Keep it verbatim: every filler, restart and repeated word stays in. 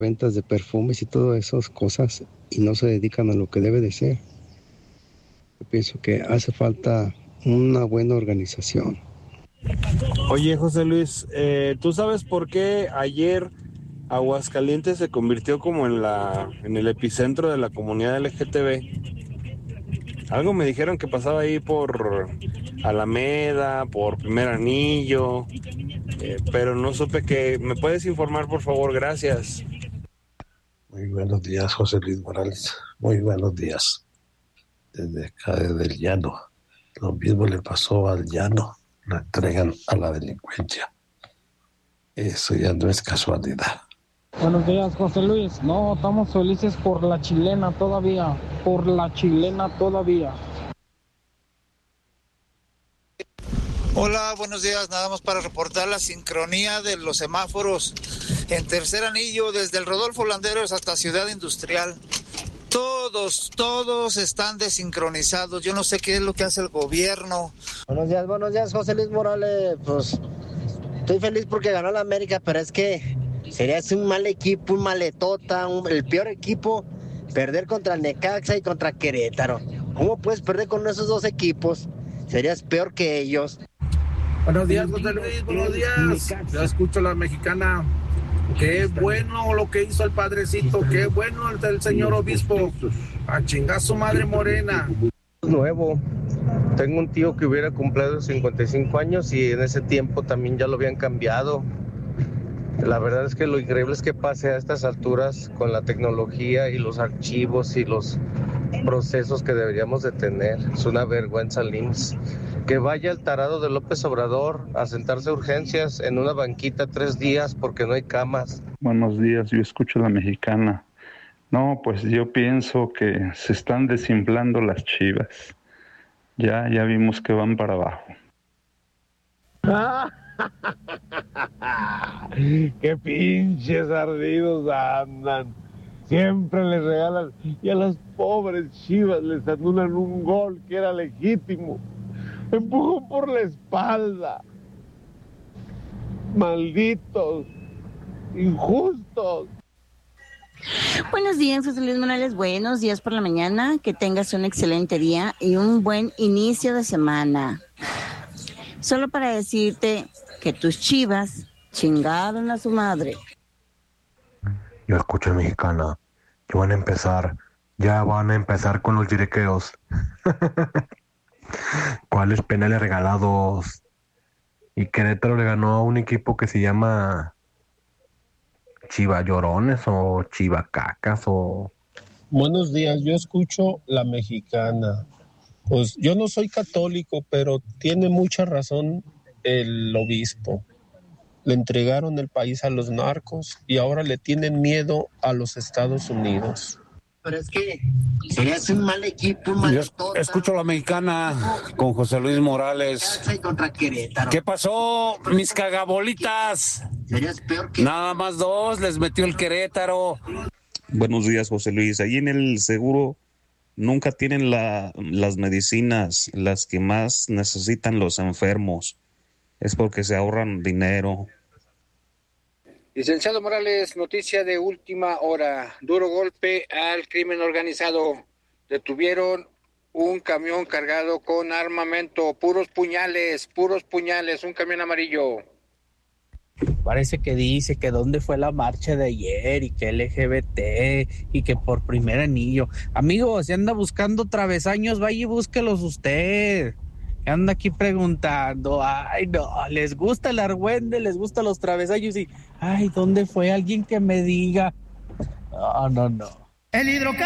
ventas de perfumes y todas esas cosas y no se dedican a lo que debe de ser. Yo pienso que hace falta una buena organización. Oye, José Luis, eh, ¿tú sabes por qué ayer Aguascalientes se convirtió como en la en el epicentro de la comunidad L G T B? Algo me dijeron que pasaba ahí por Alameda, por Primer Anillo, eh, pero no supe qué. ¿Me puedes informar, por favor? Gracias. Muy buenos días, José Luis Morales. Muy buenos días. Desde acá, desde el llano. Lo mismo le pasó al llano. Lo entregan a la delincuencia. Eso ya no es casualidad. Buenos días, José Luis. No, estamos felices por la chilena todavía. Por la chilena todavía. Hola, buenos días. Nada más para reportar la sincronía de los semáforos en Tercer Anillo, desde el Rodolfo Landeros hasta Ciudad Industrial. Todos, todos están desincronizados. Yo no sé qué es lo que hace el gobierno. Buenos días, buenos días, José Luis Morales. Pues estoy feliz porque ganó la América, pero es que sería un mal equipo, un maletota, un, el peor equipo, perder contra el Necaxa y contra Querétaro. ¿Cómo puedes perder con esos dos equipos? Serías peor que ellos. Buenos días, José Luis, buenos días. Yo escucho la mexicana. Qué bueno lo que hizo el padrecito, qué bueno el del señor obispo. A chingar su madre morena. Nuevo. Tengo un tío que hubiera cumplido cincuenta y cinco años y en ese tiempo también ya lo habían cambiado. La verdad es que lo increíble es que pase a estas alturas con la tecnología y los archivos y los procesos que deberíamos de tener. Es una vergüenza, el I M S S. Que vaya el tarado de López Obrador a sentarse a urgencias en una banquita tres días porque no hay camas. Buenos días, yo escucho la mexicana. No, pues yo pienso que se están desinflando las Chivas. Ya, ya vimos que van para abajo. ¡Qué pinches ardidos andan! Siempre les regalan y a las pobres Chivas les anulan un gol que era legítimo. Empujó por la espalda. Malditos, injustos. Buenos días, José Luis Morales. Buenos días por la mañana. Que tengas un excelente día y un buen inicio de semana. Solo para decirte que tus Chivas chingaron a su madre. Yo escucho a Mexicana. Que van a empezar. Ya van a empezar con los direceos. ¿Cuáles penales regalados? Y Querétaro le ganó a un equipo que se llama Chiva Llorones o Chiva Cacas o... Buenos días, yo escucho la mexicana. Pues yo no soy católico, pero tiene mucha razón el obispo. Le entregaron el país a los narcos y ahora le tienen miedo a los Estados Unidos. Pero es que serías un mal equipo, un Yo escucho la mexicana con José Luis Morales. Contra Querétaro. ¿Qué pasó, mis cagabolitas? Serías peor que... Nada más dos, les metió el Querétaro. Buenos días, José Luis. Ahí en el seguro nunca tienen la, las medicinas, las que más necesitan los enfermos. Es porque se ahorran dinero. Licenciado Morales, noticia de última hora. Duro golpe al crimen organizado. Detuvieron un camión cargado con armamento, puros puñales, puros puñales, un camión amarillo. Parece que dice que dónde fue la marcha de ayer y que L G B T y que por Primer Anillo. Amigo, si anda buscando travesaños, vaya y búsquelos usted. Anda aquí preguntando, ay no, les gusta el argüende, les gustan los travesaños y, ay, ¿dónde fue? Alguien que me diga. No, no, no. El hidro